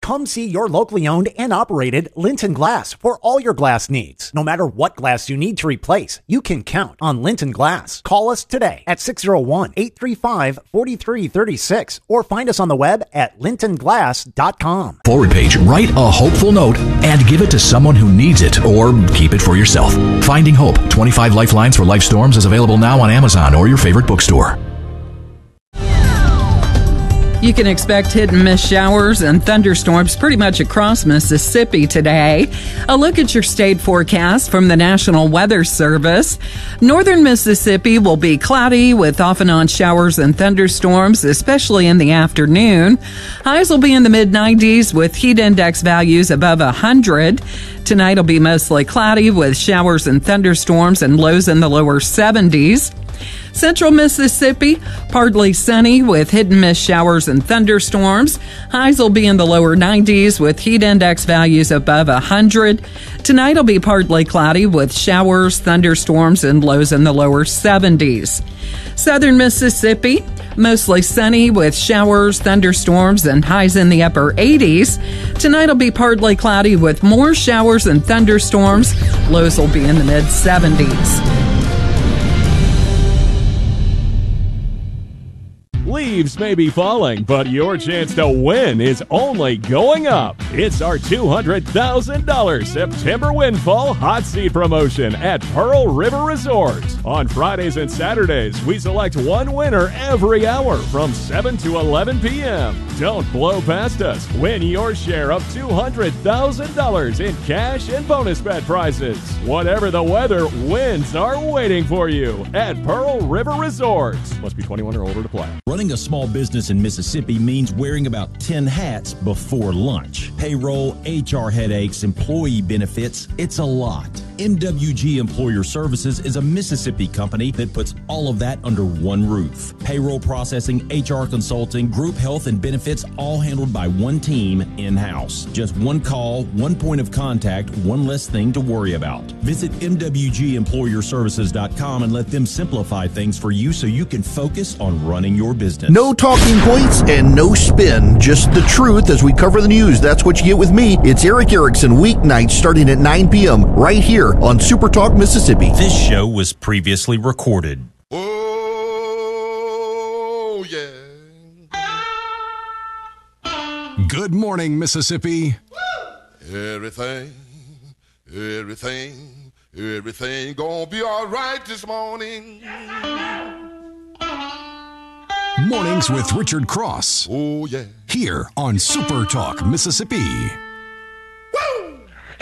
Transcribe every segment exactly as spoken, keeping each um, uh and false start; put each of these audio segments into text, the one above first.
Come see your locally owned and operated Linton Glass for all your glass needs. No matter what glass you need to replace, you can count on Linton Glass. Call us today at six oh one, eight three five, four three three six or find us on the web at linton glass dot com. Forward page, write a hopeful note and give it to someone who needs it, or keep it for yourself. Finding Hope, twenty-five Lifelines for Life Storms is available now on Amazon or your favorite bookstore. You can expect hit and miss showers and thunderstorms pretty much across Mississippi today. A look at your state forecast from the National Weather Service. Northern Mississippi will be cloudy with off and on showers and thunderstorms, especially in the afternoon. Highs will be in the mid nineties with heat index values above one hundred. Tonight will be mostly cloudy with showers and thunderstorms and lows in the lower seventies. Central Mississippi, partly sunny with hit and miss showers and thunderstorms. Highs will be in the lower nineties with heat index values above one hundred. Tonight will be partly cloudy with showers, thunderstorms, and lows in the lower seventies. Southern Mississippi, mostly sunny with showers, thunderstorms, and highs in the upper eighties. Tonight will be partly cloudy with more showers and thunderstorms. Lows will be in the mid seventies. Leaves may be falling, but your chance to win is only going up. It's our two hundred thousand dollars September Windfall Hot Seat promotion at Pearl River Resort. On Fridays and Saturdays, we select one winner every hour from seven to eleven p.m. Don't blow past us. Win your share of two hundred thousand dollars in cash and bonus bet prizes. Whatever the weather, wins are waiting for you at Pearl River Resort. Must be twenty-one or older to play. Running a small business in Mississippi means wearing about ten hats before lunch. Payroll, H R headaches, employee benefits, it's a lot. M W G Employer Services is a Mississippi company that puts all of that under one roof. Payroll processing, H R consulting, group health and benefits, all handled by one team in-house. Just one call, one point of contact, one less thing to worry about. Visit M W G employer services dot com and let them simplify things for you so you can focus on running your business. No talking points and no spin, just the truth as we cover the news. That's what you get with me. It's Erick Erickson, weeknights starting at nine p.m. right here on Super Talk Mississippi. This show was previously recorded. Oh, yeah. Good morning, Mississippi. Everything, everything, everything gonna be all right this morning. Mornings with Richard Cross. Oh, yeah. Here on Super Talk Mississippi. Woo!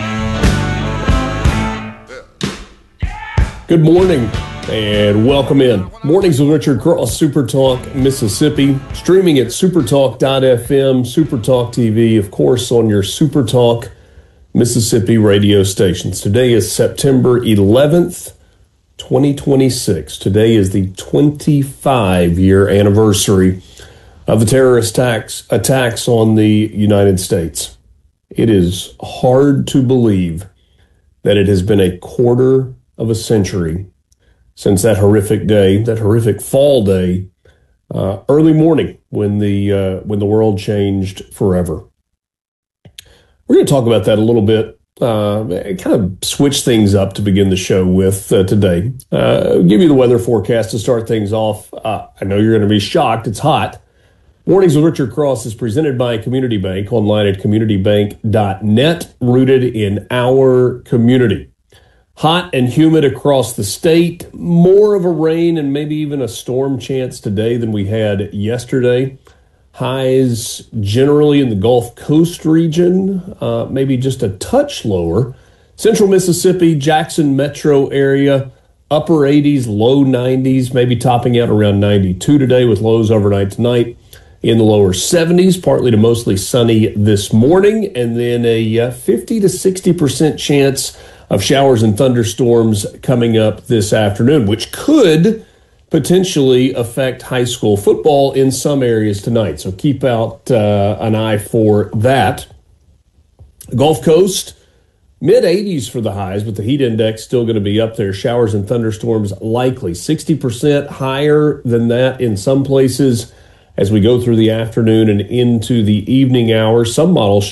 Good morning and welcome in. Mornings with Richard Cross, Super Talk Mississippi. Streaming at supertalk dot f m, Supertalk T V, of course, on your Super Talk Mississippi radio stations. Today is September eleventh, twenty twenty-six. Today is the twenty-five-year anniversary of the terrorist attacks, attacks on the United States. It is hard to believe that it has been a quarter of a century since that horrific day, that horrific fall day, uh, early morning when the uh, when the world changed forever. We're going to talk about that a little bit, uh, kind of switch things up to begin the show with uh, today. Uh, give you the weather forecast to start things off. Uh, I know you're going to be shocked. It's hot. Mornings with Richard Cross is presented by Community Bank, online at community bank dot net, rooted in our community. Hot and humid across the state, more of a rain and maybe even a storm chance today than we had yesterday. Highs generally in the Gulf Coast region, uh, maybe just a touch lower. Central Mississippi, Jackson metro area, upper eighties, low nineties, maybe topping out around ninety-two today with lows overnight tonight in the lower seventies, partly to mostly sunny this morning, and then a uh, fifty to sixty percent chance of showers and thunderstorms coming up this afternoon, which could potentially affect high school football in some areas tonight. So keep out uh, an eye for that. Gulf Coast, mid eighties for the highs, but the heat index still going to be up there. Showers and thunderstorms likely. sixty percent higher than that in some places as we go through the afternoon and into the evening hours. Some models